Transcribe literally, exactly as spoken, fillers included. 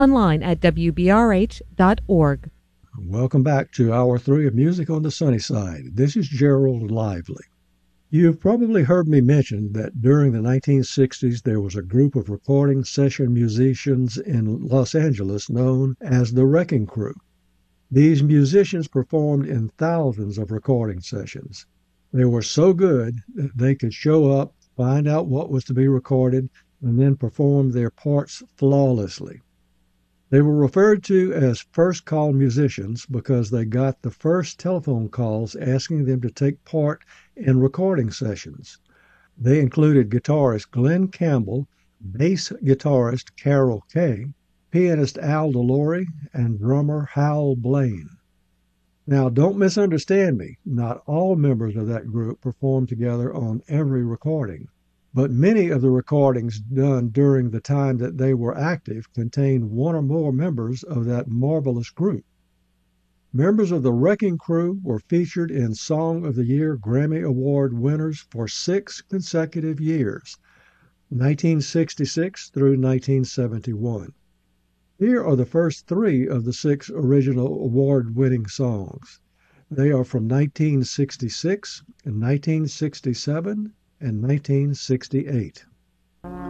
Online at W B R H dot org. Welcome back to Hour three of Music on the Sunny Side. This is Gerald Lively. You've probably heard me mention that during the nineteen sixties there was a group of recording session musicians in Los Angeles known as the Wrecking Crew. These musicians performed in thousands of recording sessions. They were so good that they could show up, find out what was to be recorded, and then perform their parts flawlessly. They were referred to as first call musicians because they got the first telephone calls asking them to take part in recording sessions. They included guitarist Glenn Campbell, bass guitarist Carol Kaye, pianist Al DeLory, and drummer Hal Blaine. Now, don't misunderstand me. Not all members of that group performed together on every recording, but many of the recordings done during the time that they were active contained one or more members of that marvelous group. Members of the Wrecking Crew were featured in Song of the Year Grammy Award winners for six consecutive years, nineteen sixty-six through nineteen seventy-one. Here are the first three of the six original award-winning songs. They are from nineteen sixty-six, and nineteen sixty-seven, and nineteen sixty-eight.